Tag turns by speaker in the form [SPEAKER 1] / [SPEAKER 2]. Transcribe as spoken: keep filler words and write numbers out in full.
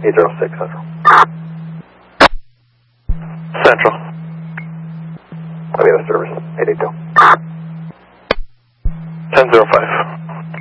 [SPEAKER 1] eight zero six Central.
[SPEAKER 2] Central.
[SPEAKER 1] We have a service, eight eight two.
[SPEAKER 2] ten zero five.